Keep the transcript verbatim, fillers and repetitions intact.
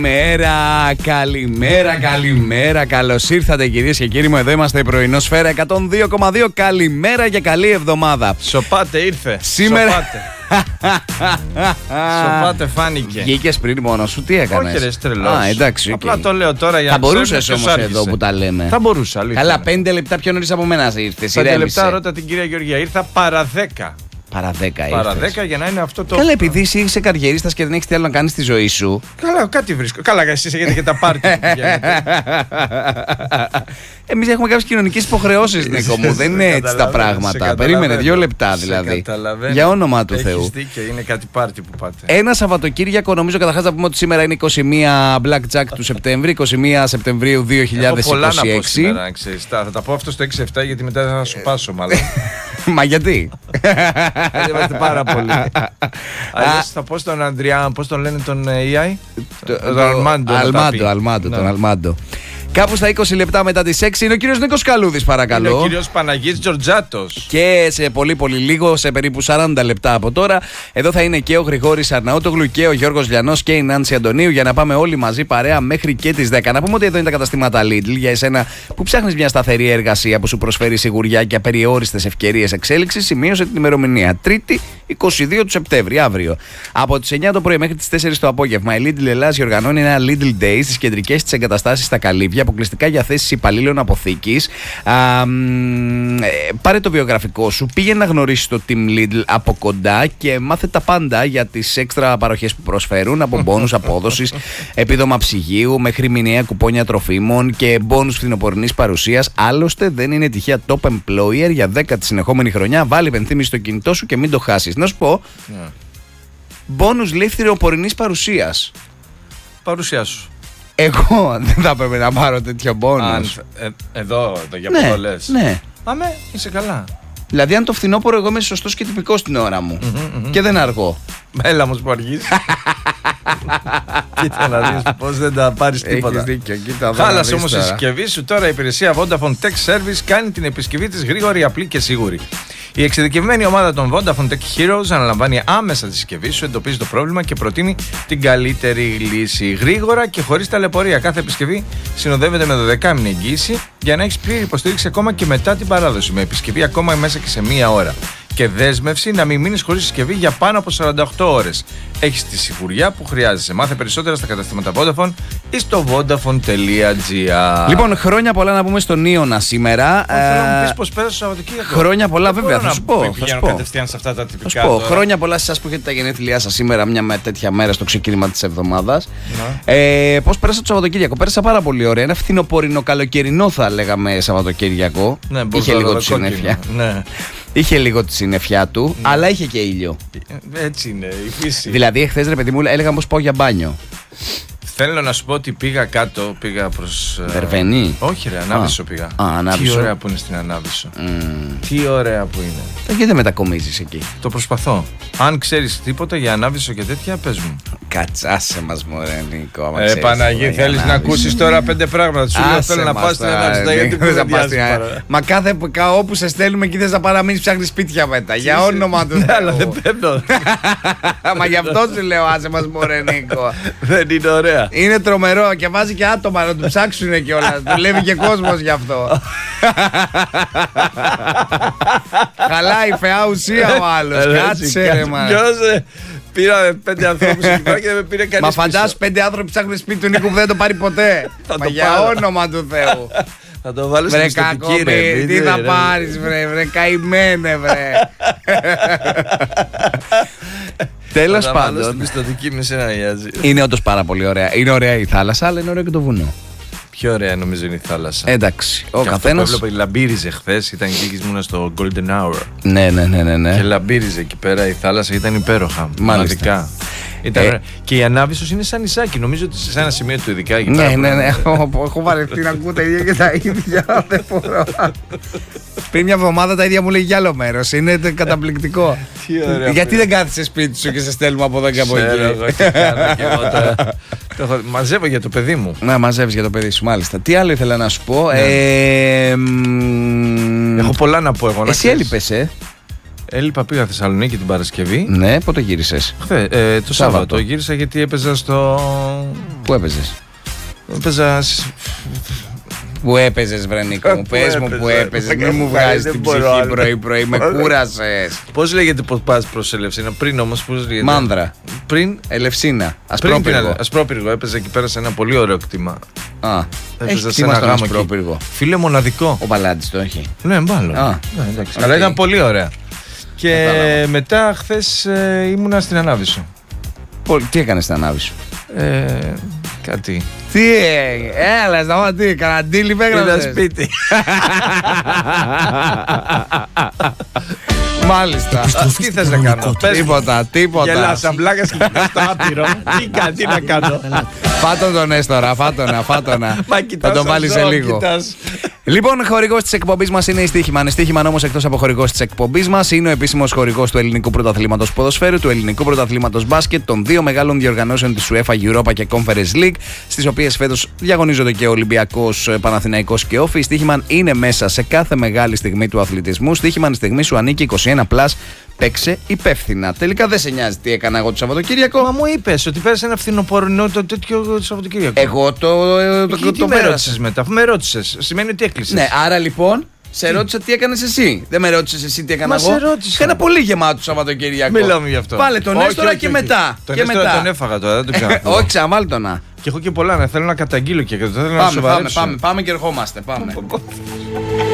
Καλημέρα, καλημέρα, καλημέρα. Καλώς ήρθατε κυρίες και κύριοι μου. Εδώ είμαστε η Πρωινό Σφαίρα εκατόν δύο κόμμα δύο. Καλημέρα και καλή εβδομάδα. Σοπάτε ήρθε. Σήμερα. Σοπάτε. Σοπάτε φάνηκε. Βγήκες πριν μόνο σου, τι έκανες? Όχι ρε τρελός. Α, εντάξει, απλά okay. το λέω τώρα για θα να μπορούσες ξέρεις όμως ποιος εδώ άρχισε. που τα λέμε. Θα μπορούσα, αλήθεια. Καλά, πέντε λεπτά πιο νωρίς από μένα ήρθες. Πέντε λεπτά ρώτα την κυρία Γεωργία. Ήρθα παρά δέκα. Παρά δέκα ήρθες. Παρά δέκα για να είναι αυτό το. Καλά, επειδή εσύ είσαι καριερίστας και δεν έχεις τι άλλο να κάνεις στη ζωή σου. Καλά, κάτι βρίσκω. Καλά, εσείς έχετε και τα πάρτι που πηγαίνετε. Εμείς έχουμε κάποιες κοινωνικές υποχρεώσεις, Νίκο μου. Δεν είναι έτσι τα πράγματα. Περίμενε δύο λεπτά δηλαδή. Για όνομα του Θεού. Έχεις δίκιο, είναι κάτι πάρτι που πάτε. Ένα Σαββατοκύριακο, νομίζω καταρχάς να πούμε ότι σήμερα είναι είκοσι μία Blackjack του Σεπτέμβρη, είκοσι μία Σεπτεμβρίου δύο χιλιάδες είκοσι έξι. Έχω πολλά να πω σήμερα, ξέρεις. Θα τα πω αυτό στο έξι εφτά γιατί μετά θα σου πάσω μάλλον. Μα γιατί? Δεν είμαστε πάρα πολύ. Αλλιώς θα πω στον Αντριά, πώς τον λένε τον έι άι? Τον Αλμάντο. Αλμάντο, Αλμάντο, τον Αλμάντο. Κάπου στα είκοσι λεπτά μετά τις έξι είναι ο κύριος Νίκος Καλούδης, παρακαλώ. Είναι ο κύριος Παναγίτης Τζορτζάτος. Και σε πολύ πολύ λίγο, σε περίπου σαράντα λεπτά από τώρα, εδώ θα είναι και ο Γρηγόρης Αρναούτογλου και ο Γιώργος Λιανός και η Νάνση Αντωνίου για να πάμε όλοι μαζί παρέα μέχρι και τις δέκα. Να πούμε ότι εδώ είναι τα καταστήματα Lidl για εσένα που ψάχνεις μια σταθερή εργασία που σου προσφέρει σιγουριά και απεριόριστες ευκαιρίες εξέλιξης. Σημείωσε την ημερομηνία. Τρίτη, είκοσι δύο του Σεπτέμβρη, αύριο. Από τις εννιά το πρωί μέχρι τις τέσσερις το απόγευμα, η Lidl Ελλάς διοργανώνει ένα Lidl Day στις κεντρικές της εγκαταστάσεις στα Καλύβια, αποκλειστικά για θέσεις υπαλλήλων αποθήκης. Α, μ, ε, πάρε το βιογραφικό σου, πήγαινε να γνωρίσεις το Team Lidl από κοντά και μάθε τα πάντα για τις έξτρα παροχές που προσφέρουν, από μπόνους απόδοσης, επίδομα ψυγείου μέχρι μηνιαία κουπόνια τροφίμων και μπόνους φθινοπορεινής παρουσίας. Άλλωστε δεν είναι τυχαία top employer για δέκατη συνεχόμενη χρονιά. Βάλει υπενθύμηση στο κινητό σου και μην το χάσεις. Να σου πω, yeah. Μπόνους λέει φθινοπορεινής παρουσίας. Παρουσία σου. Εγώ δεν θα έπρεπε να πάρω τέτοιο μπόνους. Ε, εδώ, εδώ για ναι, που το λες. Ναι. Αμέ, είσαι καλά. Δηλαδή αν το φθινόπωρο εγώ είμαι σωστός και τυπικός την ώρα μου. Mm-hmm, mm-hmm. Και δεν αργώ. Έλα όμως που αργείς. Κοίτα να δεις πως δεν τα πάρεις τίποτα. Έχεις δίκιο, κοίτα. Χάλασε όμως η συσκευή σου. Τώρα η υπηρεσία Vodafone Tech Service κάνει την επισκευή της γρήγορη, απλή και σίγουρη. Η εξειδικευμένη ομάδα των Vodafone Tech Heroes αναλαμβάνει άμεσα τη συσκευή σου, εντοπίζει το πρόβλημα και προτείνει την καλύτερη λύση. Γρήγορα και χωρίς ταλαιπωρία. Κάθε επισκευή συνοδεύεται με δωδεκάμηνη εγγύηση για να έχεις πλήρη υποστήριξη ακόμα και μετά την παράδοση. Με επισκευή ακόμα μέσα και σε μία ώρα. Και δέσμευση να μην μείνεις χωρίς συσκευή για πάνω από σαράντα οκτώ ώρες. Έχεις τη σιγουριά που χρειάζεσαι. Μάθε περισσότερα στα καταστήματα Vodafone ή στο vodafone τελεία gr. Λοιπόν, χρόνια πολλά να πούμε στον Ήωνα σήμερα. Θέλω να μου πεις πως πέρασε το Σαββατοκύριακο. Χρόνια πολλά, βέβαια, θα σου πω. Πηγαίνω κατευθείαν σε αυτά τα τυπικά. Θα σου πω, χρόνια πολλά σε εσάς που έχετε τα γενέθλιά σας σήμερα, μια με τέτοια μέρα στο ξεκίνημα της εβδομάδας. Ε, πώς πέρασα το Σαββατοκύριακο? Πέρασα πάρα πολύ ωραία. Ένα φθινοπορεινό, καλοκαιρινό θα λέγαμε Σαββατοκύριακο. Ναι, είχε λίγο τη συννεφιά. Ναι. Είχε λίγο τη συννεφιά του, ναι. Αλλά είχε και ήλιο. Έτσι είναι, η φύση. Δηλαδή, εχθές ρε παιδί μου, έλεγα πως πάω για μπάνιο. Θέλω να σου πω ότι πήγα κάτω, πήγα προς... Βερβενή. Όχι ρε, Ανάβησο πήγα. Α, Ανάβησο. Τι ωραία που είναι στην Ανάβησο. Mm. Τι ωραία που είναι. Γιατί δεν μετακομίζεις εκεί? Το προσπαθώ. Αν ξέρεις τίποτα για Ανάβησο και τέτοια, πες μου. Κατσάσε μας μωρέ Νίκο. Ε, Παναγί, θέλεις να ακούσεις τώρα πέντε πράγματα. Σου λέω θέλω να πας στην Ανάβησο. Γιατί δεν πας στην Ανάβησο. Μα κάθε όπου σε στέλνουμε εκεί θες να παραμείνεις, ψάχνεις σπίτια μετά. Για όνομα του Θεού. Ναι, αλλά δεν παίρνω. Μα γι' αυτό σου λέω άσε μας μωρέ Νίκο. Δεν είναι ωραία. Είναι τρομερό και βάζει και άτομα να του ψάξουνε κιόλας. Δουλεύει και κόσμος γι' αυτό. Χαλάει φαιά ουσία ο άλλος. Κάτσε ρε μα. Πήρα πέντε ανθρώπους εκεί πέρα και δεν με πήρε κανείς. Μα φαντάσου πέντε άνθρωποι ψάχνουν σπίτι του Νίκου που δεν το πάρει ποτέ. Μα για όνομα του Θεού. Θα το βάλω στην πιστοτική ρε. Τι θα πάρεις βρε, βρε καημένε βρε. Τέλος πάντων. Στην πιστοτική μη σε νοιάζει. Είναι όντως πάρα πολύ ωραία. Είναι ωραία η θάλασσα, αλλά είναι ωραίο και το βουνό. Πιο ωραία νομίζω είναι η θάλασσα. Εντάξει. Ο και καθένας. Αυτό που έβλεπα, λαμπύριζε χθες, ήταν εκεί και ήμουν στο Golden Hour. Ναι, ναι, ναι, ναι, ναι. Και λαμπύριζε εκεί πέρα η θάλασσα, ήταν υπέροχα. Μάλιστα. Ήταν ε... Και η Ανάβησος είναι σαν νησάκι, νομίζω ότι σε ένα σημείο του ειδικά εκεί πέρα. Ναι, ναι, ναι. Έχω βαρεθεί να ακούω τα ίδια και τα ίδια. Δεν μπορώ. Πριν μια εβδομάδα τα ίδια μου λέει για άλλο μέρος. Είναι καταπληκτικό. Γιατί δεν κάθεσαι σπίτι σου και σε στέλνουμε από εδώ και από εκεί? Μαζεύω για το παιδί μου. Να μαζεύεις για το παιδί σου, μάλιστα. Τι άλλο ήθελα να σου πω? Έχω πολλά να πω εγώ. Εσύ έλειπες, ε. Έλειπα, πήγα Θεσσαλονίκη την Παρασκευή. Ναι, πότε γύρισες? Χθε, ε, το, το Σάββατο. Σάββατο γύρισα γιατί έπαιζα στο. Πού έπαιζες? Έπαιζα. Πού έπαιζες, Βρενίκο μου, πες μου που έπαιζες. Μην μου βγάζεις την ψυχή πρωί-πρωί, με κούρασες. Πώς λέγεται πως πας προς Ελευσίνα, πριν όμως, πώς λέγεται? Μάνδρα. Πριν. Ελευσίνα. Ασπρόπυργο. Ασπρόπυργο, έπαιζα εκεί πέρα σε ένα πολύ ωραίο κτήμα. Α, έπαιζα σε ένα γάμο Ασπρόπυργο. Φίλε, μοναδικό. Ο Παλάτης το έχει. Ναι, μάλλον. Α, ναι, εντάξει. Αλλά ήταν πολύ ωραία. Και Κατάλαβα. μετά χθες ε, ήμουνα στην Ανάβησο. Τι έκανες στην Ανάβησο? Ε, κάτι. Τι έγινε, έλα σταμάτα, τι, καναντήλι πέγραψες? Είδα σπίτι. Μάλιστα. Τι θες να κάνω? Τίποτα, τίποτα. Γελάσα, μπλάκας και κοιτάς το άπειρο. Τι κάνει, τι να κάνω? Φάτον τον Έστορα, φάτονα, φάτονα. Θα τον βάλει σε λίγο. Λοιπόν, χορηγός της εκπομπής μας είναι η Στοίχημαν. Η Στοίχημαν όμως, εκτός από χορηγός της εκπομπής μας, είναι ο επίσημος χορηγός του Ελληνικού Πρωταθλήματος Ποδοσφαίρου, του Ελληνικού Πρωταθλήματος Μπάσκετ, των δύο μεγάλων διοργανώσεων της UEFA Europa και Conference League, στις οποίες φέτος διαγωνίζονται και ο Ολυμπιακός, Παναθηναϊκός και Όφη. Η Στοίχημαν είναι μέσα σε κάθε μεγάλη στιγμή του αθλητισμού. Στοίχημαν, η στιγμή σου ανήκει. είκοσι ένα πλας. Παίξε υπεύθυνα. Τελικά δεν σε νοιάζει τι έκανα εγώ το Σαββατοκύριακο. Μα μου είπες ότι πέρασε ένα φθινοπορεινό το τέτοιο Σαββατοκύριακο. Εγώ το. το, το, το με ρώτησες μετά, αφού με ρώτησες. Σημαίνει ότι έκλεισες. Ναι, άρα λοιπόν. Σε τι? ρώτησα τι έκανες εσύ. Δεν με ρώτησες εσύ τι έκανα Μα εγώ. Σε ρώτησα. Είχα ένα πολύ γεμάτο Σαββατοκύριακο. Μιλάμε γι' αυτό. Βάλε τον Έστορα και μετά. Τον και Έστορα μετά. τον έφαγα τώρα, δεν τον ξαναπώ. Όχι, ξαναβάλει τον να. Και έχω και πολλά να θέλω να καταγγείλω και θέλω να πάμε, σοβαρέψω. Πάμε, πάμε, πάμε και ερχόμαστε. Πάμε.